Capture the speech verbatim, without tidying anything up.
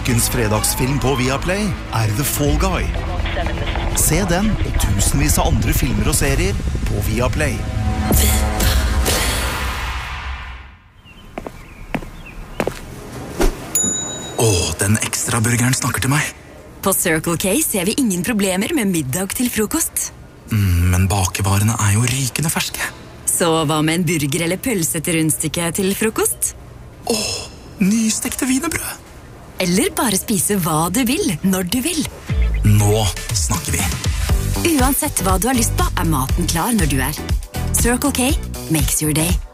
Ukens fredagsfilm på Viaplay er The Fall Guy. Se den og tusenvis av andre filmer og serier på Viaplay. Åh, den ekstra burgeren snakker til meg. På Circle K ser vi ingen problemer med middag til frokost. Mm, men bakevarene er jo rykende ferske. Så hva med en burger eller pølse til rundstykke til frokost? Åh, nystekte wienerbrød. Eller bare spise hva du vil, når du vil. Nå snakker vi. Uansett hva du har lyst på, er maten klar når du er. Circle K makes your day.